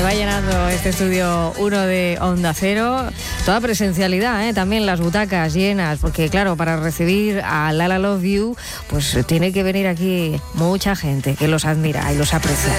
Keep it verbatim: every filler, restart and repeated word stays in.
va llenando este estudio uno de Onda Cero. Toda presencialidad, ¿eh? También las butacas llenas, porque claro, para recibir a Lala Love You, pues tiene que venir aquí mucha gente que los admira y los aprecia.